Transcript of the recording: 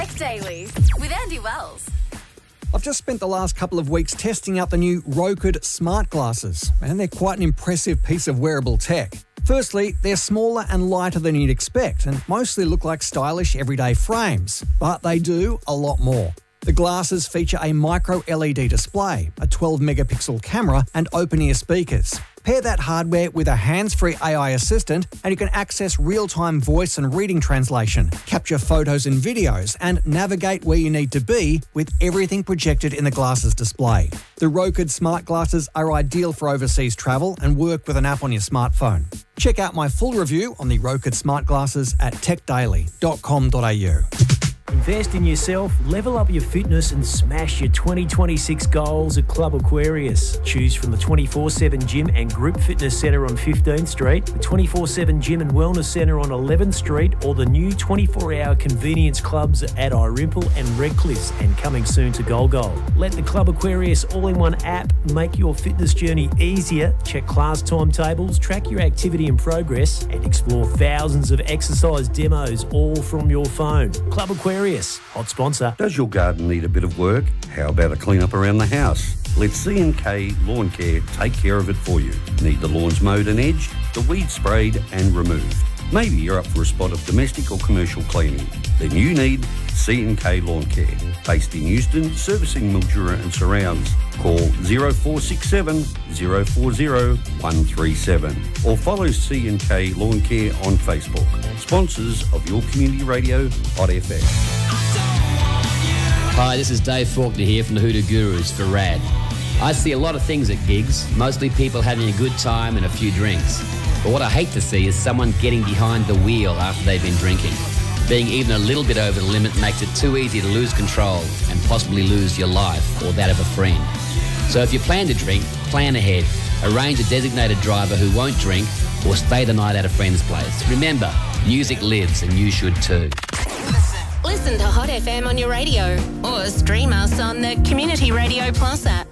Tech Daily with Andy Wells. I've just spent the last couple of weeks testing out the new Roku smart glasses, and they're quite an impressive piece of wearable tech. Firstly, they're smaller and lighter than you'd expect and mostly look like stylish everyday frames, but they do a lot more. The glasses feature a micro LED display, a 12 megapixel camera and open-ear speakers. Pair that hardware with a hands-free AI assistant and you can access real-time voice and reading translation, capture photos and videos and navigate where you need to be with everything projected in the glasses display. The Roku smart glasses are ideal for overseas travel and work with an app on your smartphone. Check out my full review on the Roku smart glasses at techdaily.com.au. Invest in yourself, level up your fitness and smash your 2026 goals at Club Aquarius. Choose from the 24/7 Gym and Group Fitness Centre on 15th Street, the 24/7 Gym and Wellness Centre on 11th Street, or the new 24-hour convenience clubs at Irimple and Redcliffe, and coming soon to Golgol. Let the Club Aquarius all-in-one app make your fitness journey easier. Check class timetables, track your activity and progress, and explore thousands of exercise demos all from your phone. Club Aquarius, hot sponsor. Does your garden need a bit of work? How about a clean up around the house? Let C&K Lawn Care take care of it for you. Need the lawns mowed and edged, the weeds sprayed and removed? Maybe you're up for a spot of domestic or commercial cleaning. Then you need C&K Lawn Care. Based in Euston, servicing Mildura and surrounds. Call 0467 040 137 or follow C&K Lawn Care on Facebook. Sponsors of your community radio, Hot FM. Hi, this is Dave Faulkner here from the Hoodoo Gurus for RAD. I see a lot of things at gigs, mostly people having a good time and a few drinks. But what I hate to see is someone getting behind the wheel after they've been drinking. Being even a little bit over the limit makes it too easy to lose control and possibly lose your life or that of a friend. So if you plan to drink, plan ahead. Arrange a designated driver who won't drink or stay the night at a friend's place. Remember, music lives and you should too. Listen to Hot FM on your radio or stream us on the Community Radio Plus app.